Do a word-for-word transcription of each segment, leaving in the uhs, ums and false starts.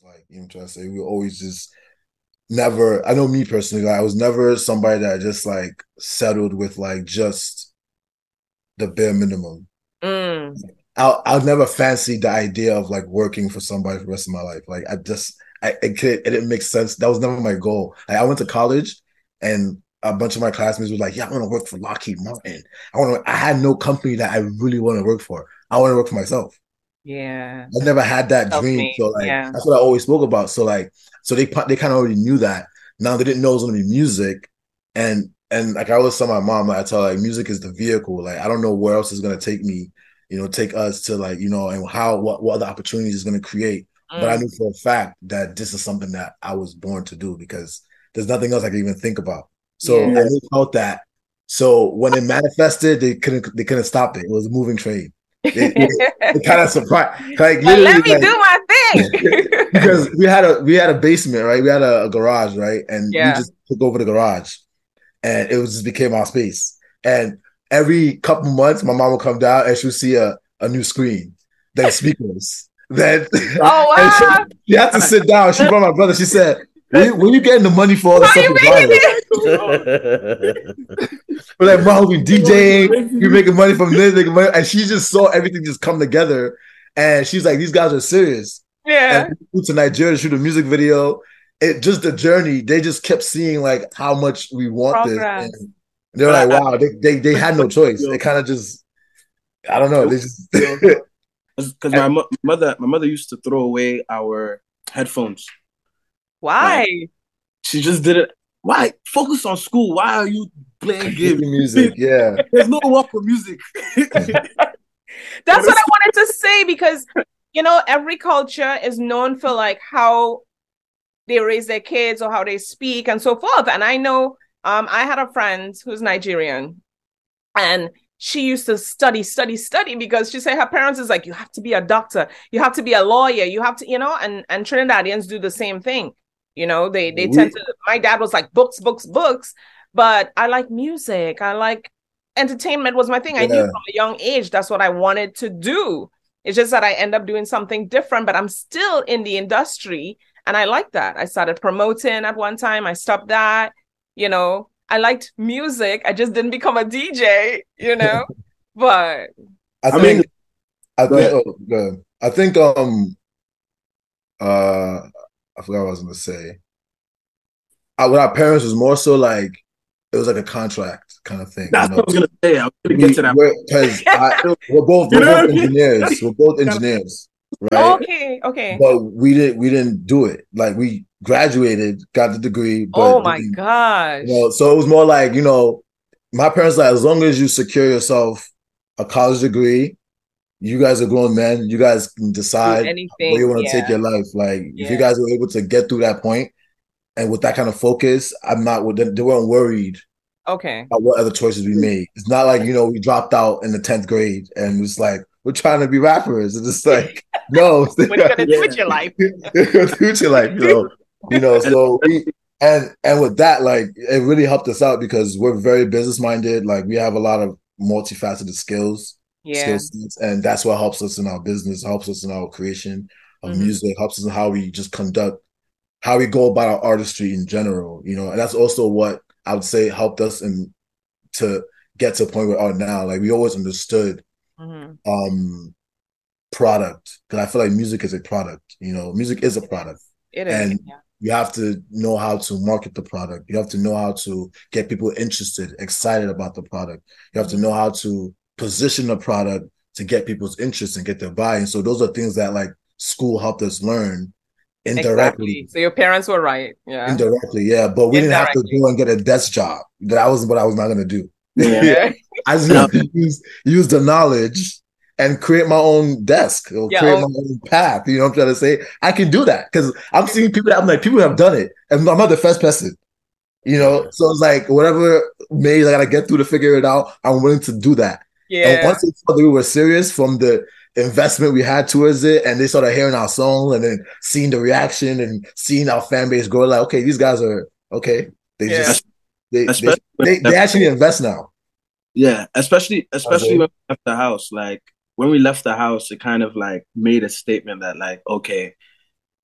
like, you know what I'm trying to say? We always just never, I know me personally, like, I was never somebody that just like settled with like just the bare minimum. Mm. I'll I'll never fancy the idea of like working for somebody for the rest of my life. Like I just I it, could, it didn't make sense. That was never my goal. Like, I went to college and a bunch of my classmates were like, "Yeah, I want to work for Lockheed Martin. I want to." I had no company that I really want to work for. I want to work for myself. Yeah. I never had that dream. Self-made. So like Yeah. that's what I always spoke about. So like so they they kind of already knew that. Now they didn't know it was gonna be music, and and like I always tell my mom, like, I tell her, like, music is the vehicle. Like I don't know where else is gonna take me, you know, take us to, like, you know, and how what what other opportunities is gonna create. But I Mm. knew for a fact that this is something that I was born to do because there's nothing else I can even think about. So Yeah. I Yeah. knew about that. So when it manifested, they couldn't they couldn't stop it. It was a moving train. They, they, it kind of surprised, like Like, literally, let me like do my thing. because we had a we had a basement, right? We had a, a garage, right? And we Yeah. just took over the garage, and it was just became our space. And every couple months, my mom would come down and she would see a, a new screen, then speakers, then Oh and she, wow. she had to sit down. She brought my brother. She said, "Where, you- where you getting the money for all the How stuff you you're making buying?" it? We're like, "Mom, we DJing, you're making money from this, making money," and she just saw everything just come together. And she's like, "These guys are serious." And Yeah. we flew to Nigeria to shoot a music video. It just the journey. They just kept seeing like how much we want this, and Progress. they were But like, I, "Wow!" They they, they had no choice. yo, It kind of just, I don't know. They just yo, because my mo- mother, my mother used to throw away our headphones. Like Why? she just did it. Why focus on school? Why are you playing games? making music. Yeah, There's no work for music. That's what I wanted to say because you know every culture is known for like how they raise their kids or how they speak and so forth. And I know um I had a friend who's Nigerian and she used to study, study, study because she said her parents is like, you have to be a doctor, you have to be a lawyer, you have to, you know, and and Trinidadians do the same thing. You know, they they tend we to. My dad was like books, books, books, but I like music. I like entertainment was my thing. I knew yeah. from a young age that's what I wanted to do. It's just that I end up doing something different, but I'm still in the industry, and I like that. I started promoting at one time. I stopped that. You know, I liked music. I just didn't become a D J, you know, but I I mean, think I go think ahead. oh, good. I think um uh I forgot what I was gonna say. I, with our parents was more so like it was like a contract kind of thing, you That's know. what I was gonna say. I was gonna get We to that. we're because I You we're both we're know both what I mean? engineers. We're both engineers, right? okay, okay. But we didn't we didn't do it. Like we graduated, got the degree, Oh but my didn't, you know, gosh. so it was more like, you know, my parents like as long as you secure yourself a college degree, you guys are grown men, you guys can Do decide where you anything. want to take Yeah, your life. Like if you yeah. guys were able to get through that point and with that kind of focus, I'm not they weren't worried Okay. about what other choices we made. It's not like, you know, we dropped out in the tenth grade and it's like, we're trying to be rappers. It's just like, no, What are you gonna do with Yeah. your life? future life, you know, you know, And, so we, and, and with that, like, it really helped us out because we're very business minded. Like, we have a lot of multifaceted skills, skill Yeah. sets, and that's what helps us in our business, helps us in our creation of Hmm. music, helps us in how we just conduct, how we go about our artistry in general, you know, and that's also what I would say helped us in to get to a point where we are now. Like we always understood Hmm. um product because I feel like music is a product. You know, music is a It product, is. It is. and Yeah. you have to know how to market the product. You have to know how to get people interested, excited about the product. You have to Hmm. know how to position the product to get people's interest and get their buy-in. So those are things that like school helped us learn indirectly. Exactly. So your parents were right. Yeah. Indirectly, yeah, but we didn't have to Indirectly. go and get a desk job. That was what I was not going to do. yeah. Yeah. I just And I, have to use use the knowledge and create my own desk or Yeah. create my Oh, own path. You know what I'm trying to say? I can do that because I'm seeing people that I'm like, people have done it. And I'm not the first person, you know? So it's like whatever maze I gotta get through to figure it out, I'm willing to do that. And yeah. once they saw that we were serious from the investment we had towards it, and they started hearing our song and then seeing the reaction and seeing our fan base grow, like, okay, these guys are okay. They Yeah. just they they especially when they, we they left, actually invest now. yeah, especially especially Okay. when we left the house. Like when we left the house, it kind of like made a statement that like, okay,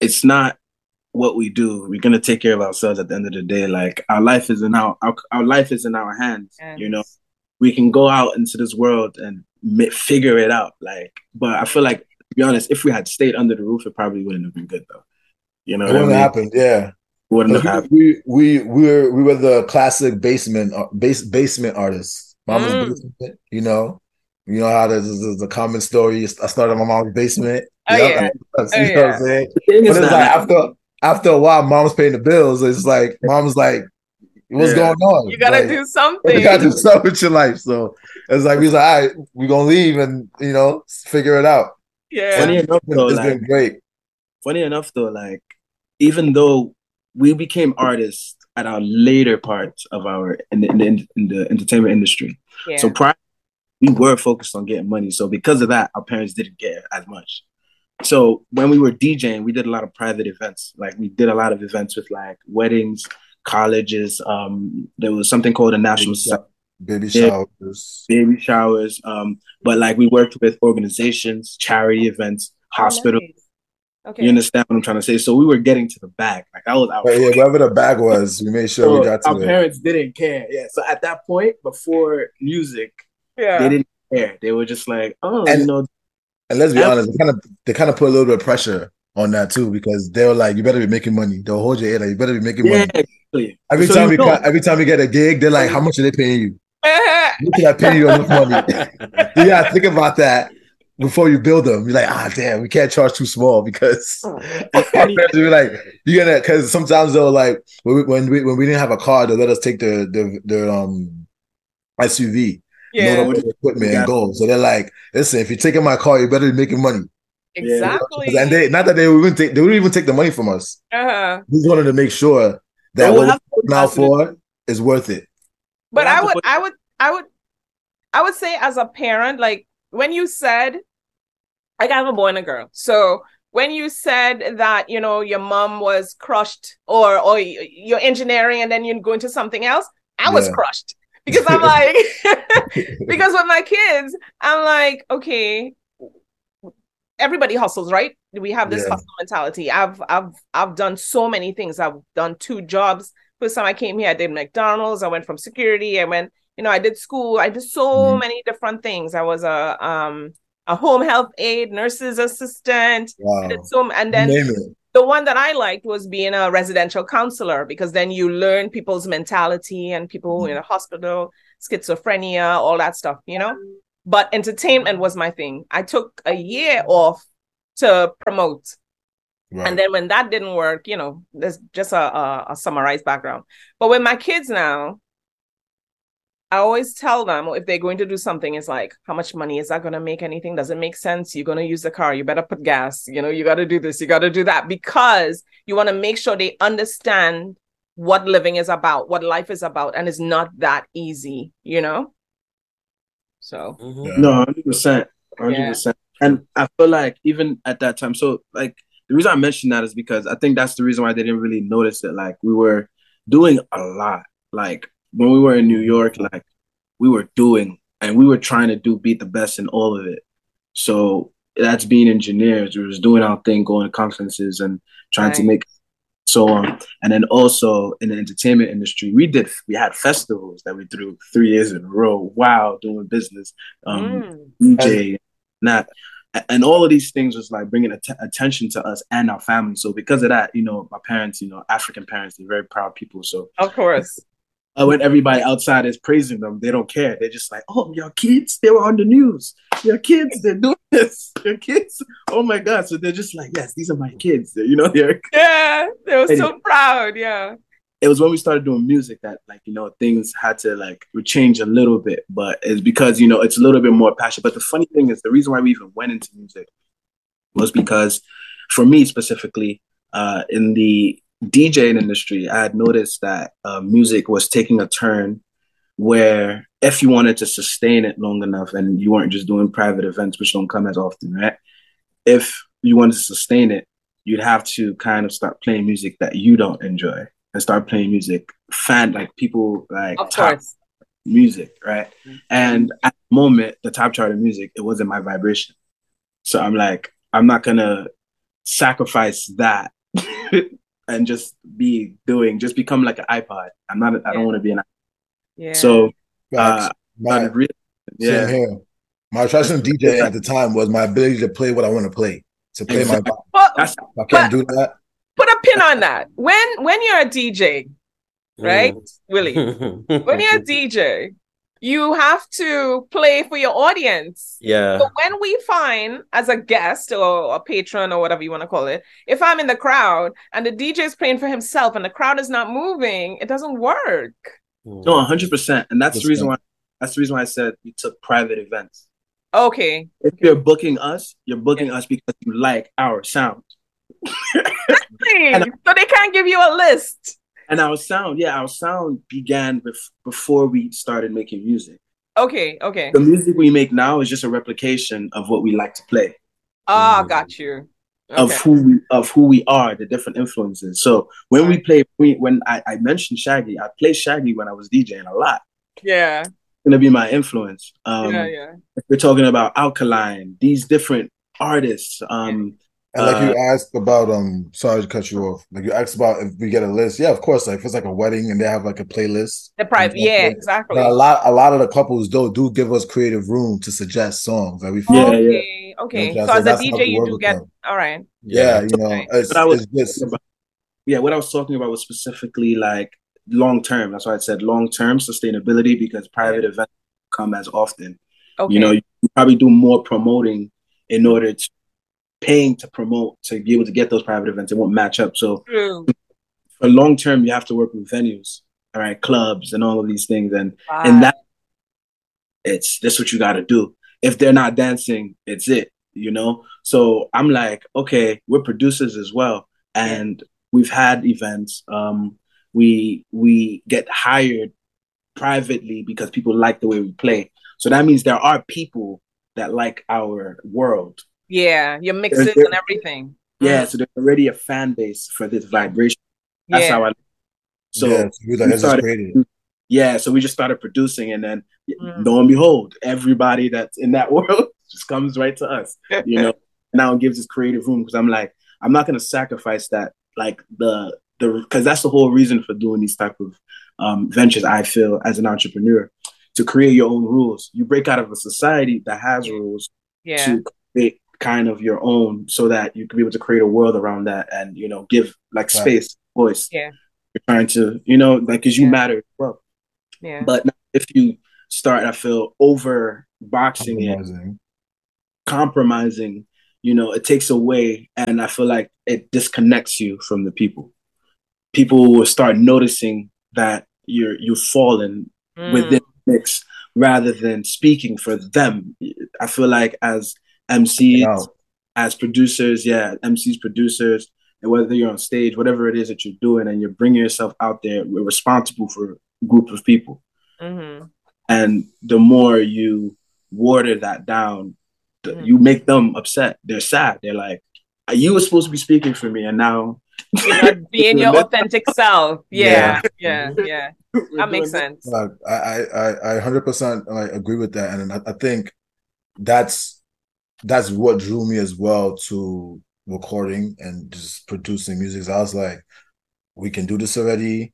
it's not what we do. We're gonna take care of ourselves at the end of the day. Like our life is in our our, our life is in our hands. And you know, we can go out into this world and m- figure it out. Like, but I feel like, to be honest, if we had stayed under the roof, it probably wouldn't have been good though. You know, it wouldn't have happened. Yeah, it wouldn't have we, happened. We we we were we were the classic basement uh, base basement artists. Mama's mm. basement. You know, you know how there's, there's a common story. I started in my mom's basement. Oh yep. yeah, oh, you yeah. know what I'm saying? But it's like after after a while, mom's paying the bills. It's like mom's like, what's yeah. going on? You gotta like, do something. You gotta do something with your life. So it's like we's like, all right, we're gonna leave and you know figure it out. Yeah, funny enough though, it's like, been great. Funny enough though, like even though we became artists at our later parts of our in the, in the, in the entertainment industry, yeah. so prior we were focused on getting money. So because of that, our parents didn't get as much. So when we were DJing, we did a lot of private events. Like we did a lot of events with like weddings, colleges. Um, there was something called a national baby, baby showers, baby showers. Um, but like we worked with organizations, charity events, hospitals. Oh, nice. Okay. You understand what I'm trying to say? So we were getting to the bag. Like I was out. But yeah, wherever the bag was, we made sure so we got to our it. Parents didn't care. Yeah. So at that point, before music, yeah, they didn't care. They were just like, oh, and, you know. And let's be honest, they kind of they kind of put a little bit of pressure on that too, because they were like, you better be making money. They'll hold your head like, you better be making yeah, money. Exactly. Every so time we cut, every time we get a gig, they're like, how much are they paying you? Look at that paying you enough money. You gotta think about that before you build them. You're like, ah, damn, we can't charge too small because you're like, you're gonna, because sometimes they'll like when we, when we when we didn't have a car, they'll let us take the the the um S U V, yeah, load up the equipment and go. So they're like, listen, if you're taking my car, you better be making money. Exactly. And they not that they wouldn't take they wouldn't even take the money from us. Uh-huh. We just wanted to make sure that what we're now for is worth it. But I would, I would, I would, I would say as a parent, like when you said, I got a boy and a girl. So when you said that, you know, your mom was crushed or or you're engineering and then you go into something else, I was yeah. crushed because I'm like, because with my kids, I'm like, okay, everybody hustles, right? We have this yeah. hustle mentality. I've I've I've done so many things. I've done two jobs. First time I came here, I did McDonald's. I went from security. I went, you know, I did school. I did so mm. many different things. I was a um a home health aide, nurse's assistant. Wow. I did so, and then the one that I liked was being a residential counselor, because then you learn people's mentality and people mm. in a hospital, schizophrenia, all that stuff, you know. But entertainment was my thing. I took a year off to promote. Right. And then when that didn't work, you know, there's just a, a, a summarized background. But with my kids now, I always tell them if they're going to do something, it's like, how much money is that going to make anything? Does it make sense? You're going to use the car. You better put gas. You know, you got to do this. You got to do that, because you want to make sure they understand what living is about, what life is about. And it's not that easy, you know? So. Mm-hmm. No, one hundred percent. one hundred percent. Yeah. And I feel like even at that time, so like, the reason I mentioned that is because I think that's the reason why they didn't really notice it. Like we were doing a lot. Like when we were in New York, like we were doing, and we were trying to do beat the best in all of it. So that's being engineers. We was doing our thing, going to conferences and trying right. to make so on. And then also in the entertainment industry, we did we had festivals that we threw three years in a row. Wow, doing business, um, mm. D J, not. And all of these things was like bringing att- attention to us and our family. So because of that, you know, my parents, you know, African parents, they're very proud people. So of course, uh, when everybody outside is praising them, they don't care. They're just like, oh, your kids, they were on the news. Your kids, they're doing this. Your kids, oh my God. So they're just like, yes, these are my kids. You know, they're yeah, they were so proud. Yeah. It was when we started doing music that, like, you know, things had to, like, change a little bit. But it's because, you know, it's a little bit more passion. But the funny thing is, the reason why we even went into music was because, for me specifically, uh, in the DJing industry, I had noticed that uh, music was taking a turn where if you wanted to sustain it long enough and you weren't just doing private events, which don't come as often, right? If you wanted to sustain it, you'd have to kind of start playing music that you don't enjoy. And start playing music, fan like people like of top course. music, right? Mm-hmm. And at the moment, the top chart of music, it wasn't my vibration. So I'm like, I'm not gonna sacrifice that and just be doing, just become like an iPod. I'm not, I don't want to be an iPod. Yeah. So, Facts. uh, My, really, same yeah. here. My attraction to DJing at the time was my ability to play what I want to play, to play Exactly. my. But, That's, I can't do that. Put a pin on that. When when you're a D J, right, mm. Willie? When you're a D J, you have to play for your audience. Yeah. So when we find, as a guest or a patron or whatever you want to call it, if I'm in the crowd and the D J is playing for himself and the crowd is not moving, it doesn't work. No, one hundred percent. And that's the reason why that's the reason why I said we took private events. Okay. If you're booking us, you're booking yeah. us because you like our sound. and, so they can't give you a list. And our sound, yeah, our sound began bef- before we started making music. Okay, okay. The music we make now is just a replication of what we like to play. Ah, oh, got you. Okay. Of who we of who we are, the different influences. So when we play, we, when I, I mentioned Shaggy, I played Shaggy when I was DJing a lot. Yeah, it's gonna be my influence. Um, yeah, yeah. If we're talking about Alkaline, these different artists. Um, and like uh, you asked about, um, sorry to cut you off. Like you asked about if we get a list. Yeah, of course. Like if it's like a wedding and they have like a playlist. The private, yeah, exactly. But a lot, a lot of the couples though do give us creative room to suggest songs that we feel. Yeah, okay, yeah. okay. You know so as a D J, you do get them. All right. Yeah, yeah, you know, okay. it's, I was, it's just about, yeah. What I was talking about was specifically like long term. That's why I said long term sustainability, because private yeah. events come as often. Okay. You know, you probably do more promoting in order to paying to promote to be able to get those private events. It won't match up. So True. For long term, you have to work with venues, all right, clubs and all of these things. And wow. and that it's that's what you got to do. If they're not dancing, it's it, you know? So I'm like, okay, we're producers as well. And yeah. we've had events. Um, we we get hired privately because people like the way we play. So that means there are people that like our world. Yeah, your mixes they're, they're, and everything. Yeah, mm. So there's already a fan base for this vibration. That's yeah. how I. So yeah, we like, started, yeah, so we just started producing, and then mm. lo and behold, everybody that's in that world just comes right to us. You know, now it gives us creative room because I'm like, I'm not gonna sacrifice that, like the the because that's the whole reason for doing these type of um, ventures. I feel as an entrepreneur, to create your own rules. You break out of a society that has rules yeah. to create kind of your own, so that you can be able to create a world around that, and you know, give like right. space, voice. Yeah, you're trying to, you know, like because you yeah. matter as well. Yeah, but if you start, I feel over boxing it, compromising, you know, it takes away, and I feel like it disconnects you from the people. People will start noticing that you're you've fallen mm. within the mix rather than speaking for them. I feel like as M Cs, wow. as producers, yeah, M Cs, producers, and whether you're on stage, whatever it is that you're doing, and you're bringing yourself out there, we're responsible for a group of people. Mm-hmm. And the more you water that down, the, mm-hmm. you make them upset. They're sad. They're like, you were supposed to be speaking for me, and now you're not being your authentic self. Yeah, yeah, yeah. yeah. That makes sense. Like, I, I, I, one hundred percent like agree with that, and I, I think that's that's what drew me as well to recording and just producing music. So I was like, we can do this already.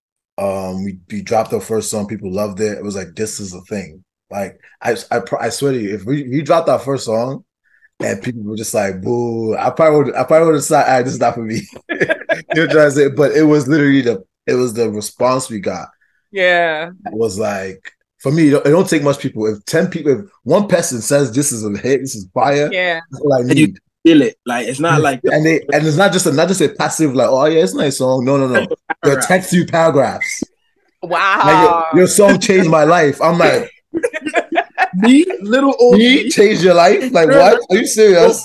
Um, we, we dropped our first song, people loved it. It was like, this is a thing. Like, I, I, I swear to you, if we, we dropped our first song and people were just like, boo, I probably would, I probably would have said, all right, this is not for me. You know what I'm trying to say? But it was literally the, it was the response we got. Yeah. It was like, for me, it don't, it don't take much people. If ten people, if one person says this is a hit, this is fire, yeah, that's all I need. You feel it. Like, it's not like, and they, and it's not just a, not just a passive, like, oh yeah, it's a nice song. No, no, no. They'll text you paragraphs. Wow. Like, your, your song changed my life. I'm like, me, little old me, changed your life? Like, what? Are you serious?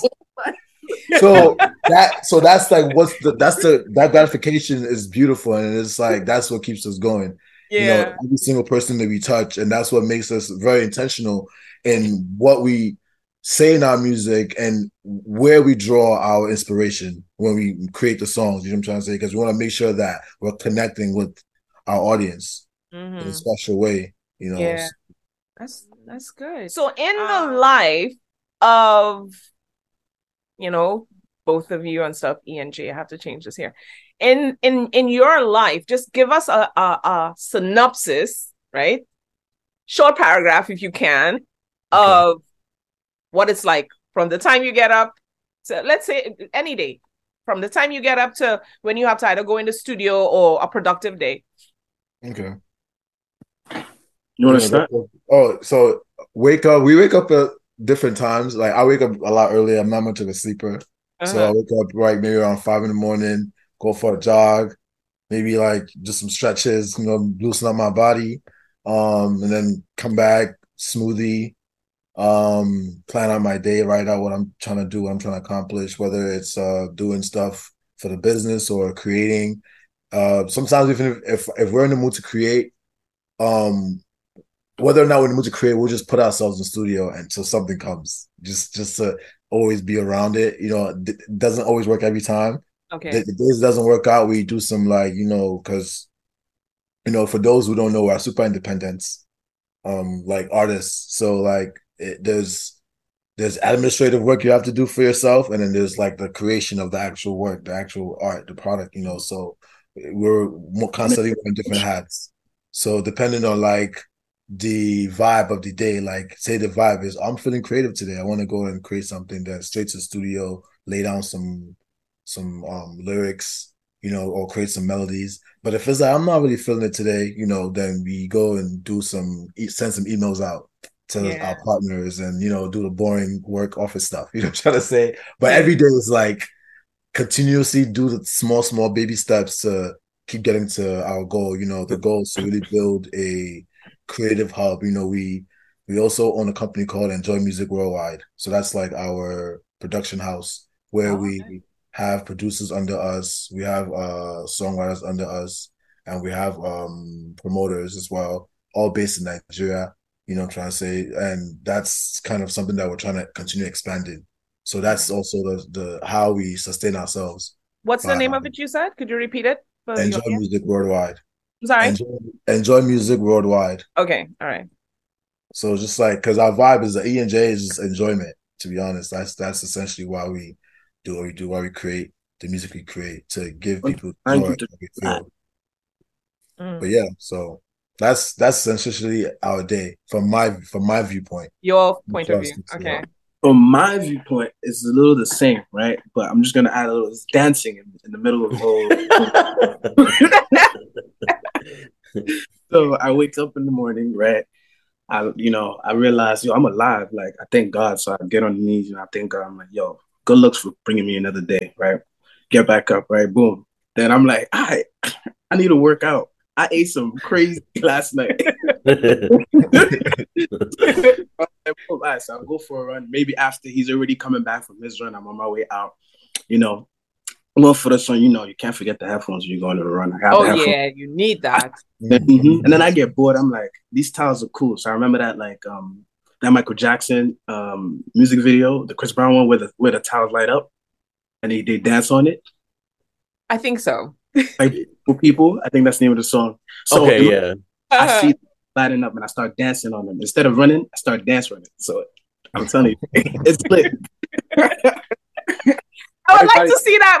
So that, so that's like, what's the, that's the, that gratification is beautiful. And it's like, that's what keeps us going. Yeah. You know, every single person that we touch. And that's what makes us very intentional in what we say in our music and where we draw our inspiration when we create the songs. You know what I'm trying to say? Because we want to make sure that we're connecting with our audience mm-hmm. in a special way, you know. Yeah. That's that's good. So in the life of, you know, both of you and stuff. E and J, I have to change this here. In in in your life, just give us a a, a synopsis, right? Short paragraph, if you can, of okay. what it's like from the time you get up. So let's say any day, from the time you get up to when you have to either go in the studio or a productive day. Okay. You want to start? Oh, so wake up. We wake up at different times. Like I wake up a lot earlier. I'm not much of a sleeper. Uh-huh. So I wake up right maybe around five in the morning, go for a jog, maybe like just some stretches, you know, loosen up my body. Um, and then come back, smoothie, um, plan out my day, write out what I'm trying to do, what I'm trying to accomplish, whether it's uh doing stuff for the business or creating. Uh, sometimes even if, if if we're in the mood to create, um, whether or not we're in the mood to create, we'll just put ourselves in the studio until something comes. Just just to always be around it. You know, it doesn't always work every time. Okay. The, the days it doesn't work out, we do some like, you know, because you know, for those who don't know, we're super independent, um, like artists. So like, it, there's there's administrative work you have to do for yourself, and then there's like the creation of the actual work, the actual art, the product. You know, so we're constantly wearing different hats. So depending on like the vibe of the day, like say the vibe is I'm feeling creative today. I want to go and create something that's straight to the studio, lay down some some um, lyrics, you know, or create some melodies. But if it's like, I'm not really feeling it today, you know, then we go and do some, send some emails out to yeah. our partners and, you know, do the boring work office stuff, you know what I'm trying to say? But yeah. every day is like continuously do the small, small baby steps to keep getting to our goal. You know, the goal is to really build a creative hub. You know, we, we also own a company called Enjoy Music Worldwide. So that's like our production house where oh, we, okay. have producers under us, we have uh songwriters under us, and we have um promoters as well, all based in Nigeria, you know what I'm trying to say. And that's kind of something that we're trying to continue expanding. So that's also the the how we sustain ourselves. What's the um, name of it you said? Could you repeat it? Enjoy Music Worldwide. Sorry? Enjoy, Enjoy Music Worldwide. Okay, all right. So just like, because our vibe is the E and J is just enjoyment, to be honest. That's that's essentially why we do what we do, why we create the music we create, to give people joy. Mm. But yeah, so that's that's essentially our day from my from my viewpoint. Your point of view, okay. From my viewpoint, it's a little the same, right? But I'm just gonna add a little it's dancing in, in the middle of the whole. So I wake up in the morning, right? I you know I realize yo I'm alive, like I thank God. So I get on the knees and I thank God. I'm like yo. Good looks for bringing me another day, right? Get back up, right? Boom. Then I'm like, all right, I need to work out. I ate some crazy last night. So I'll go for a run. Maybe after he's already coming back from his run, I'm on my way out. You know, well, for the sun, you know, you can't forget the headphones when you're going to the run. I got oh, the yeah, you need that. Mm-hmm. And then I get bored. I'm like, these towels are cool. So I remember that, like, um, that Michael Jackson um, music video, the Chris Brown one, where the where the towels light up and they, they dance on it. I think so. Like for people, I think that's the name of the song. So okay, yeah. I uh-huh. see lighting up and I start dancing on them. Instead of running, I start dancing on it. So I'm telling you, it's lit. I would like to see that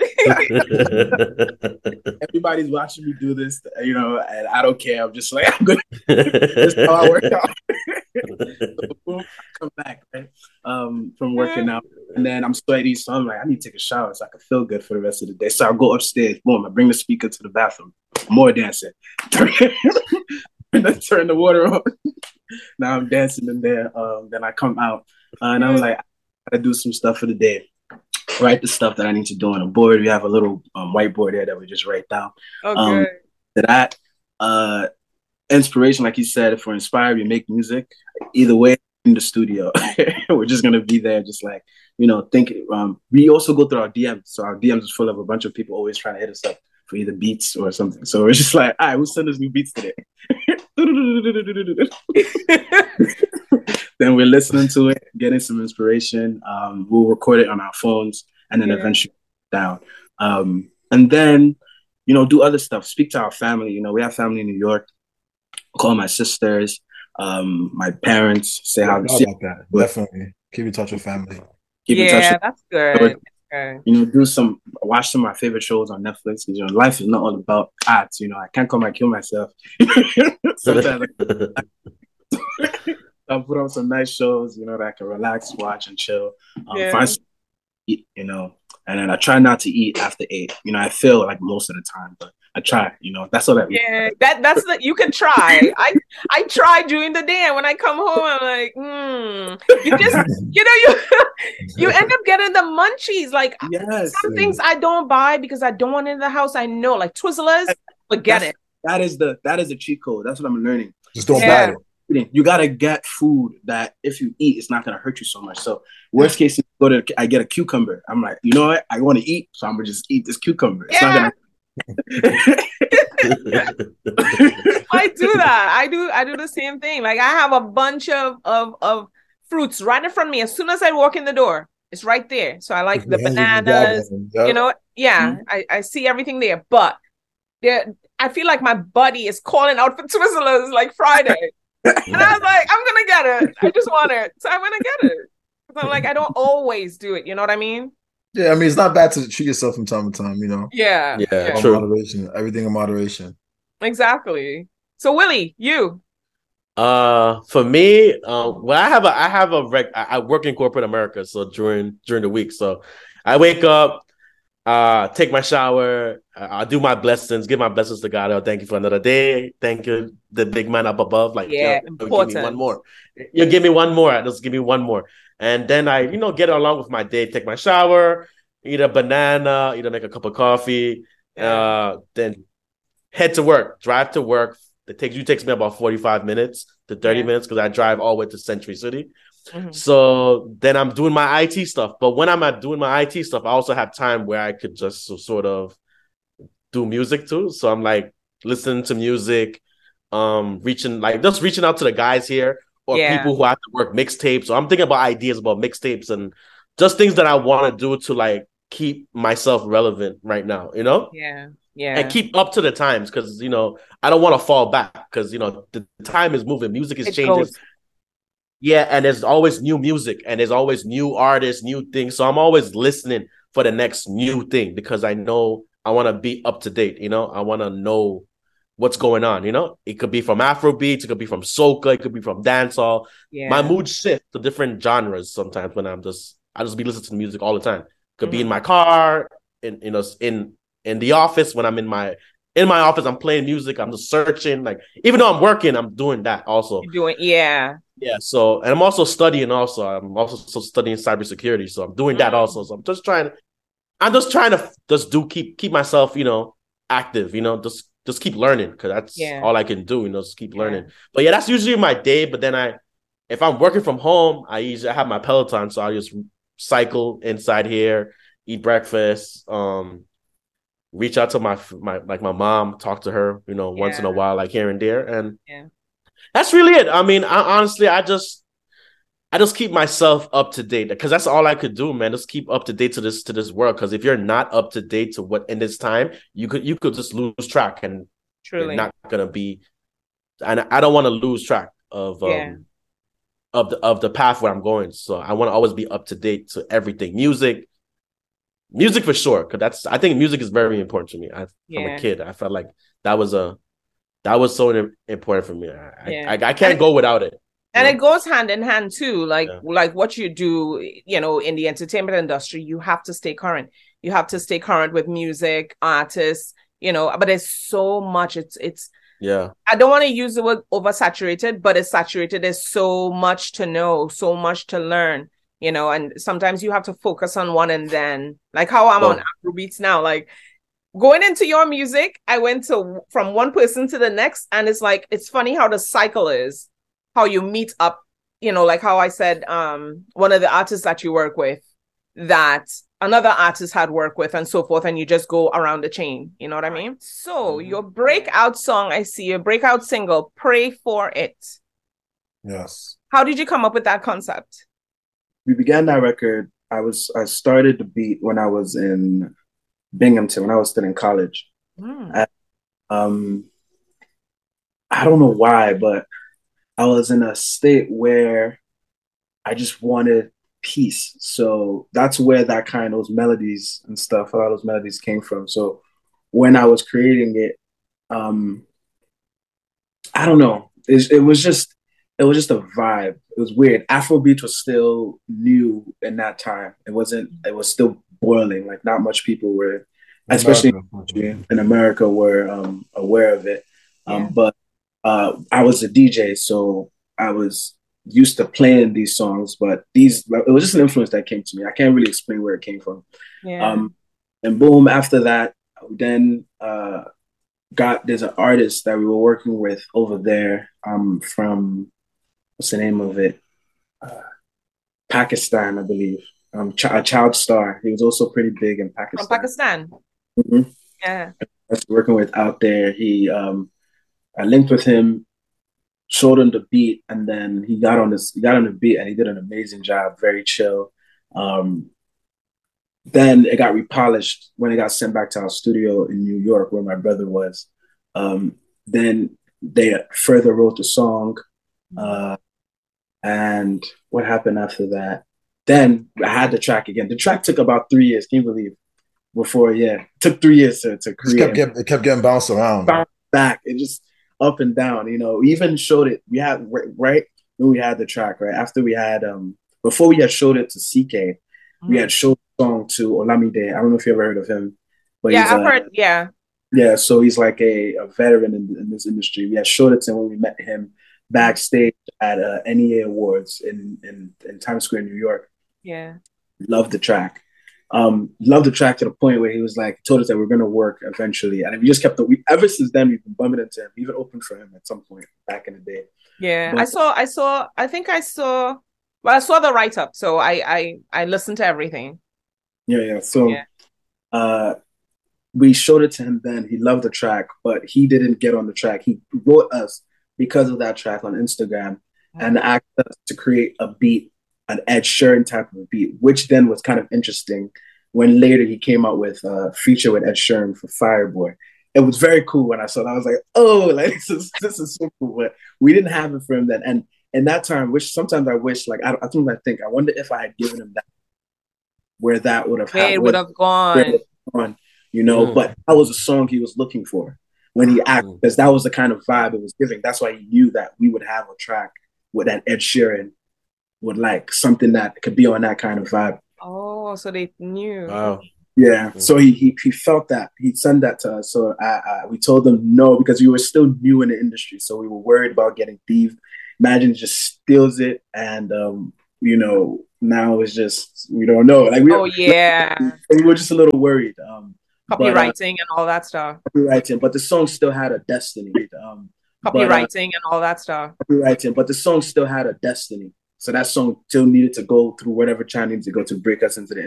move. Everybody's watching me do this, you know, and I don't care. I'm just like, I'm good. This is how I work out. So boom, I come back, right, um, from working out. And then I'm sweaty, so I'm like, I need to take a shower so I can feel good for the rest of the day. So I go upstairs, boom, I bring the speaker to the bathroom. More dancing. Turn, turn the water on. Now I'm dancing in there. Um, then I come out, uh, and I'm like, I gotta do some stuff for the day. Write the stuff that I need to do on a board. We have a little um, whiteboard there that we just write down. Okay. Um, that uh, inspiration, like you said, if we're inspired, we make music. Either way, in the studio, we're just gonna be there, just like you know. Think. Um, we also go through our D Ms, so our D Ms is full of a bunch of people always trying to hit us up for either beats or something. So we're just like, all right, we'll send us new beats today. Then we're listening to it, getting some inspiration. Um, we'll record it on our phones and then yeah. eventually down. Um, and then, you know, do other stuff. Speak to our family. You know, we have family in New York. Call my sisters, um, my parents. Say yeah, how. I like that. Definitely keep in touch with family. Keep yeah, in touch with that's good. Okay. You know, do some watch some of my favorite shows on Netflix. You know, life is not all about ads. You know, I can't come and kill myself. Sometimes I'll put on some nice shows. You know, that I can relax, watch, and chill. Um, Yeah. find some eat, you know, and then I try not to eat after eight. You know, I feel like most of the time, but I try. You know, that's all that. Yeah, that that's the you can try. I I try during the day, and when I come home, I'm like, hmm. You just you know you you end up getting the munchies. Like Yes. some things I don't buy because I don't want it in the house. I know, like Twizzlers, forget That's, it. That is the that is the cheat code. That's what I'm learning. Just don't Yeah. buy it. You gotta get food that if you eat, it's not gonna hurt you so much. So worst case, go to I get a cucumber. I'm like, you know what? I want to eat, so I'm gonna just eat this cucumber. It's Yeah. not gonna. I do that. I do. I do the same thing. Like I have a bunch of of of fruits right in front of me. As soon as I walk in the door, it's right there. So I like the bananas. You know, yeah. Mm-hmm. I I see everything there, but there. I feel like my body is calling out for Twizzlers like Friday. And I was like, I'm gonna get it. I just want it. So I'm gonna get it. So I'm like, I don't always do it. You know what I mean? Yeah, I mean, it's not bad to treat yourself from time to time, you know? Yeah. Yeah, yeah. true. Moderation. Everything in moderation. Exactly. So Willie, you. Uh, for me, um, well, I have a, I have a, rec- I work in corporate America, so during during the week, so I wake up, uh, take my shower, uh, I do my blessings, give my blessings to God. Oh, thank you for another day. Thank you, the big man up above. Like, yeah, yo, important. Give me one more. You give me one more. Just give me one more, and then I, you know, get along with my day. Take my shower, eat a banana, either make a cup of coffee, yeah. uh, then head to work, drive to work. It takes you takes me about forty-five minutes to thirty yeah. minutes because I drive all the way to Century City. Mm-hmm. So then I'm doing my I T stuff. But when I'm at doing my I T stuff, I also have time where I could just so, sort of do music too. So I'm like listening to music, um, reaching like just reaching out to the guys here or yeah. people who have to work mixtapes. So I'm thinking about ideas about mixtapes and just things that I want to do to like keep myself relevant right now, you know? Yeah. Yeah. And keep up to the times because, you know, I don't want to fall back because, you know, the, the time is moving. Music is it changing. Goes. Yeah. And there's always new music and there's always new artists, new things. So I'm always listening for the next new thing because I know I want to be up to date. You know, I want to know what's going on. You know, it could be from Afrobeats. It could be from soca. It could be from dancehall. Yeah. My mood shifts to different genres sometimes when I'm just, I just be listening to music all the time. Could mm-hmm. be in my car, in, you know, in, in the office when I'm in my in my office, I'm playing music. I'm just searching. Like even though I'm working, I'm doing that also. You're doing yeah, yeah. So and I'm also studying. Also, I'm also studying cybersecurity. So I'm doing that mm. also. So I'm just trying. I'm just trying to just do keep keep myself, you know, active. You know, just just keep learning because that's yeah. all I can do. You know, just keep yeah. learning. But yeah, that's usually my day. But then I, if I'm working from home, I usually have my Peloton, so I just cycle inside here, eat breakfast. Um. Reach out to my my like my mom, talk to her, you know, yeah. once in a while, like here and there, and yeah. that's really it. I mean, I, honestly, I just I just keep myself up to date because that's all I could do, man. Just keep up to date to this to this world. Because if you're not up to date to what in this time, you could you could just lose track, and truly you're not gonna be. And I don't want to lose track of um yeah. of the of the path where I'm going. So I want to always be up to date to everything, music. Music for sure, because that's I think music is very important to me. I, yeah. I'm a kid. I felt like that was a that was so important for me. I yeah. I, I, I can't and go without it. And know? It goes hand in hand too. Like yeah. like what you do, you know, in the entertainment industry, you have to stay current. You have to stay current with music, artists, you know. But there's so much. It's it's. Yeah. I don't want to use the word oversaturated, but it's saturated. There's so much to know, so much to learn. You know, and sometimes you have to focus on one and then, like how I'm oh. on Afrobeats now, like going into your music, I went to from one person to the next. And it's like, it's funny how the cycle is, how you meet up, you know, like how I said, um, one of the artists that you work with that another artist had worked with and so forth. And you just go around the chain. You know what I mean? So mm-hmm. your breakout song, I see your breakout single, Pray for It. Yes. How did you come up with that concept? We began that record. I was I started the beat when I was in Binghamton, when I was still in college. Mm. And, um, I don't know why, but I was in a state where I just wanted peace. So that's where that kind of those melodies and stuff, a lot of those melodies came from. So when I was creating it, um, I don't know. It, it was just it was just a vibe. It was weird. Afrobeat was still new in that time. It wasn't. It was still boiling. Like not much people were, especially America. in America, were um, aware of it. Um, Yeah. But uh, I was a D J, so I was used to playing these songs. But these, it was just an influence that came to me. I can't really explain where it came from. Yeah. Um, and boom, after that, then. Uh, got there's an artist that we were working with over there um from what's the name of it uh, Pakistan, I believe. um Ch- a child star, he was also pretty big in From Pakistan. Pakistan. Mhm. Yeah. I was working with out there. He um I linked with him, showed him the beat, and then he got on this he got on the beat and he did an amazing job, very chill. um Then it got repolished when it got sent back to our studio in New York where my brother was. Um, then they further wrote the song. Uh, and what happened after that? Then I had the track again. The track took about three years. Can you believe? Before, yeah, it took three years to, to Just create. kept getting, it kept getting bounced around. Bounced back. It just up and down. You know, we even showed it. We had right when we had the track. Right after we had um before we had showed it to C K. Mhm. We had showed the song to Olamide. I don't know if you ever heard of him, but Yeah, he's I've a, heard. Yeah. yeah, so he's like a, a veteran in, in this industry. We had showed it to him when we met him backstage at uh, N E A Awards in, in in Times Square, New York. Yeah. Loved the track. Um, loved the track to the point where he was like, told us that we're gonna work eventually, and we just kept the. We, ever since then, we've been bumping into him. We even opened for him at some point back in the day. Yeah. But- I saw. I saw. I think I saw. Well, I saw the write up, so I I I listened to everything. Yeah, yeah. So, Yeah. uh, we showed it to him then. He loved the track, but he didn't get on the track. He wrote us because of that track on Instagram and asked us to create a beat, an Ed Sheeran type of beat, which then was kind of interesting when later he came out with a feature with Ed Sheeran for Fireboy. It was very cool when I saw it. I was like, oh, like this is this is so cool. But we didn't have it for him then. And in that time, which sometimes I wish, like I, I think I think, I wonder if I had given him that, where that would have Where it happened. would have gone. On, you know, Mm. but that was a song he was looking for when he acted, because that was the kind of vibe it was giving. That's why he knew that we would have a track with that Ed Sheeran would like something that could be on that kind of vibe. Oh, so they knew. Wow. Yeah. So he he he felt that. He sent that to us. So I, I we told him no because we were still new in the industry. So we were worried about getting thieved. Imagine just steals it, and um, you know, now it's just we don't know. Like we, Oh yeah. we were just a little worried. Um, Copywriting and all that stuff. but, uh, copywriting, but the song still had a destiny. Um, but, uh, Copywriting and all that stuff. copywriting, but the song still had a destiny. So that song still needed to go through whatever channel needed to go to break us into the